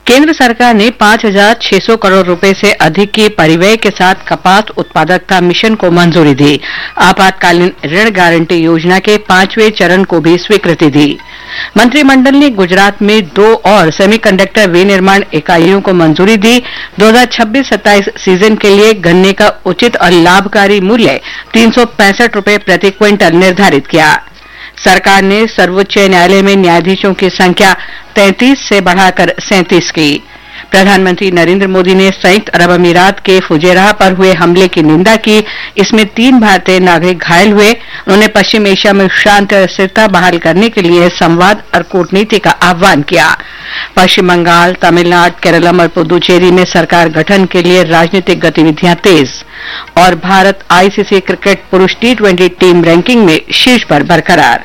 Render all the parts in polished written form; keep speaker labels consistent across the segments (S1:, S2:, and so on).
S1: केंद्र सरकार ने 5,600 करोड़ रुपए से अधिक की परिव्यय के साथ कपास उत्पादकता मिशन को मंजूरी दी। आपातकालीन ऋण गारंटी योजना के 5वें चरण को भी स्वीकृति दी। मंत्रिमंडल ने गुजरात में 2 और सेमीकंडक्टर विनिर्माण इकाइयों को मंजूरी दी। 2026-27 सीजन के लिए गन्ने का उचित और लाभकारी मूल्य 365 रुपए प्रति क्विंटल निर्धारित किया। सरकार ने सर्वोच्च न्यायालय में न्यायाधीशों की संख्या 33 से बढ़ाकर 37 की। प्रधानमंत्री नरेंद्र मोदी ने संयुक्त अरब अमीरात के फुजेराह पर हुए हमले की निंदा की। इसमें 3 भारतीय नागरिक घायल हुए। उन्होंने पश्चिम एशिया में शांति और स्थिरता बहाल करने के लिए संवाद और कूटनीति का आह्वान किया। पश्चिम बंगाल, तमिलनाडु, केरलम और पुदुचेरी में सरकार गठन के लिए राजनीतिक गतिविधियां तेज। और भारत आईसीसी क्रिकेट पुरुष T20 टीम रैंकिंग में शीर्ष पर बरकरार।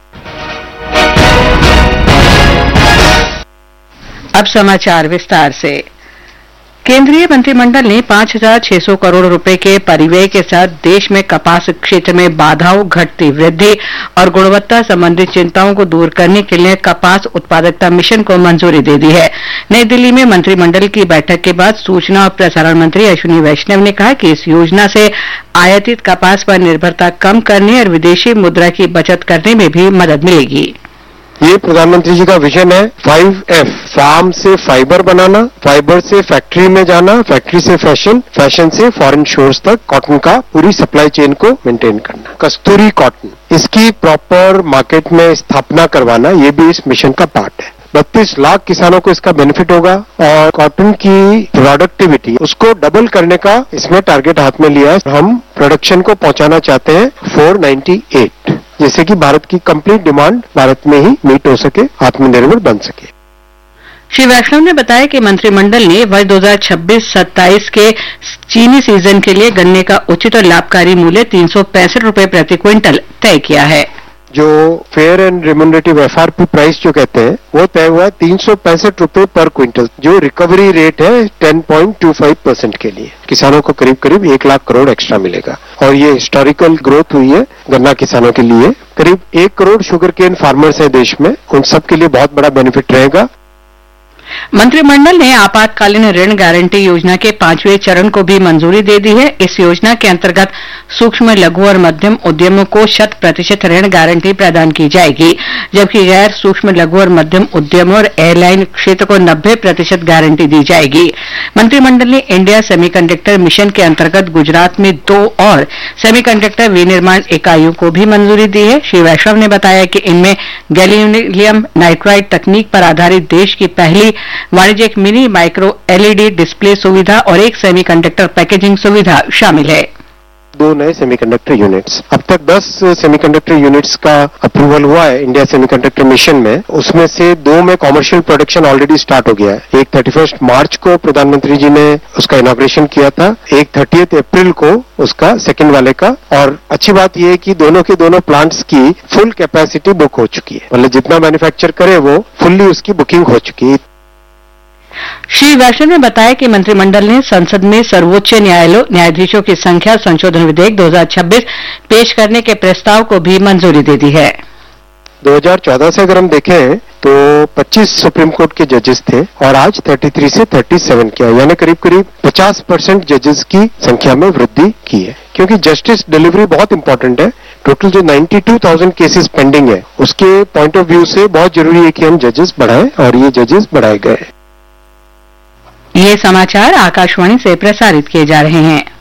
S1: अब समाचार विस्तार से। केंद्रीय मंत्रिमंडल ने 5,600 करोड़ रुपए के परिव्यय के साथ देश में कपास क्षेत्र में बाधाओं, घटती वृद्धि और गुणवत्ता संबंधी चिंताओं को दूर करने के लिए कपास उत्पादकता मिशन को मंजूरी दे दी है। नई दिल्ली में मंत्रिमंडल की बैठक के बाद सूचना और प्रसारण मंत्री अश्विनी वैष्णव ने कहा कि इस योजना से आयातित कपास पर निर्भरता कम करने और विदेशी मुद्रा की बचत करने में भी मदद मिलेगी।
S2: ये प्रधानमंत्री जी का विजन है 5F, फार्म से फाइबर बनाना, फाइबर से फैक्ट्री में जाना, फैक्ट्री से फैशन, फैशन से फॉरेन शोर्स तक कॉटन का पूरी सप्लाई चेन को मेंटेन करना। कस्तूरी कॉटन, इसकी प्रॉपर मार्केट में स्थापना करवाना, ये भी इस मिशन का पार्ट है। 32 लाख किसानों को इसका बेनिफिट होगा और कॉटन की प्रोडक्टिविटी उसको डबल करने का इसमें टारगेट हाथ में लिया है। हम प्रोडक्शन को पहुंचाना चाहते हैं 498, जैसे कि भारत की कंप्लीट डिमांड भारत में ही मीट हो सके, आत्मनिर्भर बन सके।
S1: श्री वैष्णव ने बताया कि मंत्रिमंडल ने वर्ष 2026-27 के चीनी सीजन के लिए गन्ने का उचित और लाभकारी मूल्य 365 रुपए प्रति क्विंटल तय किया है।
S2: जो fair and remunerative FRP price जो कहते हैं वो तय हुआ है 365 रुपए पर क्विंटल, जो रिकवरी रेट है 10.25% के लिए। किसानों को करीब करीब 1 लाख करोड़ एक्स्ट्रा मिलेगा और ये हिस्टोरिकल ग्रोथ हुई है गन्ना किसानों के लिए। करीब 1 करोड़ शुगर केन फार्मर्स हैं देश में, उन सब के लिए बहुत बड़ा बेनिफिट रहेगा।
S1: मंत्रिमंडल ने आपातकालीन ऋण गारंटी योजना के 5वें चरण को भी मंजूरी दे दी है। इस योजना के अंतर्गत सूक्ष्म, लघु और मध्यम उद्यमों को 100% ऋण गारंटी प्रदान की जाएगी, जबकि गैर सूक्ष्म, लघु और मध्यम उद्यमों और एयरलाइन क्षेत्र को 90% गारंटी दी जाएगी। मंत्रिमंडल ने इंडिया सेमीकंडक्टर मिशन के अंतर्गत गुजरात में 2 और सेमीकंडक्टर विनिर्माण इकाइयों को भी मंजूरी दी है। श्री वैष्णव ने बताया कि इनमें गैलियम नाइट्राइड तकनीक पर आधारित देश की पहली वाणिज्यिक मिनी माइक्रो LED डिस्प्ले सुविधा और एक सेमीकंडक्टर पैकेजिंग सुविधा शामिल है।
S2: 2 नए सेमीकंडक्टर यूनिट्स, अब तक 10 सेमीकंडक्टर यूनिट्स का अप्रूवल हुआ है इंडिया सेमीकंडक्टर मिशन में। उसमें से 2 में कॉमर्शियल प्रोडक्शन ऑलरेडी स्टार्ट हो गया है। एक 31 मार्च को प्रधानमंत्री जी ने उसका इनॉग्रेशन किया था, एक 30 अप्रैल को उसका सेकंड वाले का। और अच्छी बात यह है कि दोनों के दोनों प्लांट्स की फुल कैपेसिटी बुक हो चुकी है, मतलब जितना मैन्युफैक्चर करे वो फुल्ली उसकी बुकिंग हो चुकी है।
S1: श्री वैष्णव ने बताया कि मंत्रिमंडल ने संसद में सर्वोच्च न्यायाधीशों की संख्या संशोधन विधेयक 2026 पेश करने के प्रस्ताव को भी मंजूरी दे दी है।
S2: 2014 से अगर हम देखें तो 25 सुप्रीम कोर्ट के जजेस थे और आज 33 से 37 किया, यानी करीब करीब 50% जजेस की संख्या में वृद्धि की है। क्योंकि जस्टिस डिलीवरी बहुत इंपॉर्टेंट है। टोटल जो 92,000 केसेस पेंडिंग है उसके पॉइंट ऑफ व्यू से बहुत जरूरी है कि हम जजेस बढ़ाएं और ये जजेस बढ़ाए गए।
S1: ये समाचार आकाशवाणी से प्रसारित किए जा रहे हैं।